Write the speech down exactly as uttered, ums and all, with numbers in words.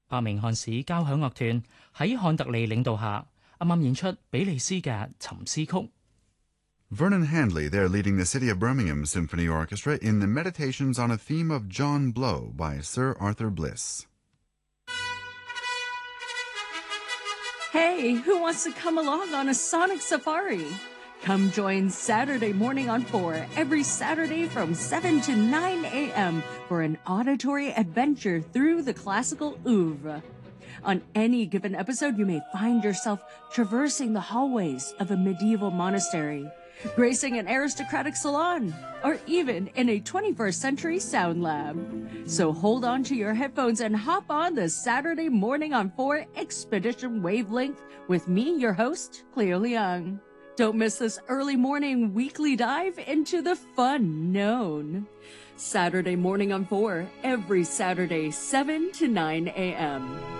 伯明翰市交響樂團喺漢特利領導下，啱啱演出比利斯嘅沉思曲。 Vernon Handley there leading the City of Birmingham Symphony Orchestra in the Meditations on a Theme of John Blow by Sir Arthur Bliss. Hey, who wants to come along on a sonic safari? Come join Saturday Morning on four every Saturday from seven to nine a.m. for an auditory adventure through the classical oeuvre. On any given episode, you may find yourself traversing the hallways of a medieval monastery, gracing an aristocratic salon, or even in a twenty-first century sound lab. So hold on to your headphones and hop on the Saturday Morning on four Expedition Wavelength with me, your host, Cleo Leung. Don't miss this early morning weekly dive into the fun known. Saturday Morning on four, every Saturday, seven to nine a.m.